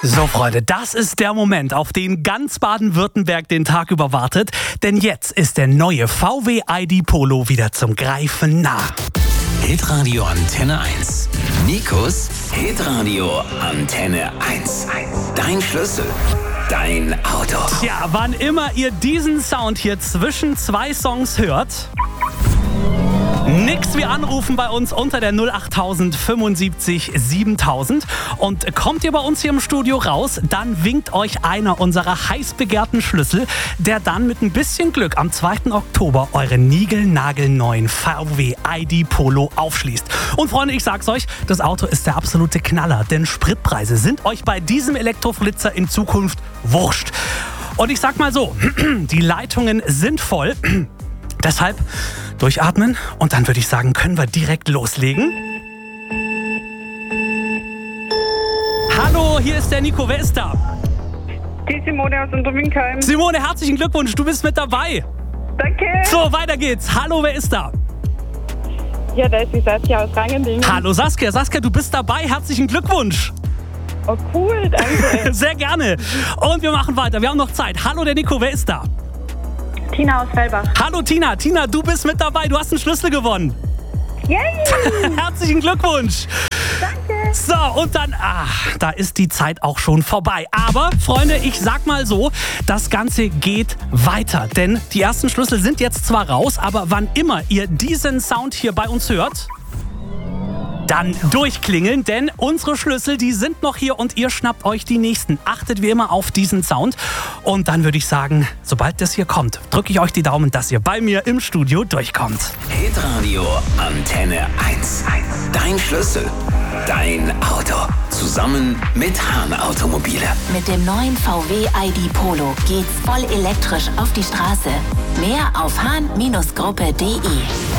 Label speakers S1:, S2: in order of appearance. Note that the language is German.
S1: So, Freunde, das ist der Moment, auf den ganz Baden-Württemberg den Tag über wartet. Denn jetzt ist der neue VW ID Polo wieder zum Greifen nah.
S2: Hitradio Antenne 1. Nikos Hitradio Antenne 1. Dein Schlüssel, dein Auto.
S1: Ja, wann immer ihr diesen Sound hier zwischen zwei Songs hört, nix wie anrufen bei uns unter der 08000 75 7000. Und kommt ihr bei uns hier im Studio raus, dann winkt euch einer unserer heiß begehrten Schlüssel, der dann mit ein bisschen Glück am 2. Oktober euren niegelnagelneuen VW ID Polo aufschließt. Und Freunde, ich sag's euch, das Auto ist der absolute Knaller, denn Spritpreise sind euch bei diesem Elektroflitzer in Zukunft wurscht. Und ich sag mal so, die Leitungen sind voll. Deshalb durchatmen und dann würde ich sagen, können wir direkt loslegen. Hallo, hier ist der Nico. Wer ist da?
S3: Die Simone aus Unterwinkheim.
S1: Simone, herzlichen Glückwunsch, du bist mit dabei.
S3: Danke.
S1: So, weiter geht's. Hallo, wer ist da?
S3: Ja, da ist die Saskia aus Rangendingen.
S1: Hallo Saskia. Saskia, du bist dabei. Herzlichen Glückwunsch.
S3: Oh, cool, danke.
S1: Sehr gerne. Und wir machen weiter. Wir haben noch Zeit. Hallo, der Nico. Wer ist da?
S3: Tina aus Fellbach.
S1: Hallo Tina. Tina, du bist mit dabei. Du hast einen Schlüssel gewonnen.
S3: Yay!
S1: Herzlichen Glückwunsch.
S3: Danke.
S1: So, und dann, da ist die Zeit auch schon vorbei. Aber, Freunde, ich sag mal so, das Ganze geht weiter. Denn die ersten Schlüssel sind jetzt zwar raus, aber wann immer ihr diesen Sound hier bei uns hört, dann durchklingeln, denn unsere Schlüssel, die sind noch hier und ihr schnappt euch die nächsten. Achtet wie immer auf diesen Sound. Und dann würde ich sagen, sobald das hier kommt, drücke ich euch die Daumen, dass ihr bei mir im Studio durchkommt.
S2: Hitradio Antenne 1. Dein Schlüssel, dein Auto. Zusammen mit Hahn Automobile.
S4: Mit dem neuen VW ID Polo geht's voll elektrisch auf die Straße. Mehr auf hahn-gruppe.de.